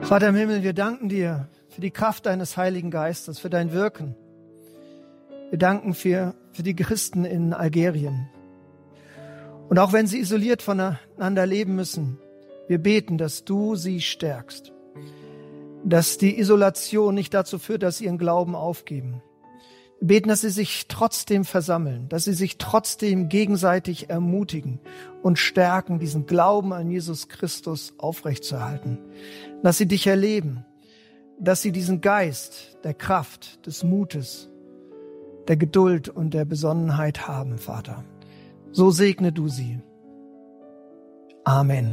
Vater im Himmel, wir danken dir für die Kraft deines Heiligen Geistes, für dein Wirken. Wir danken für die Christen in Algerien. Und auch wenn sie isoliert voneinander leben müssen, wir beten, dass du sie stärkst. Dass die Isolation nicht dazu führt, dass sie ihren Glauben aufgeben. Wir beten, dass sie sich trotzdem versammeln, dass sie sich trotzdem gegenseitig ermutigen und stärken, diesen Glauben an Jesus Christus aufrechtzuerhalten. Dass sie dich erleben, dass sie diesen Geist der Kraft, des Mutes, der Geduld und der Besonnenheit haben, Vater. So segne du sie. Amen.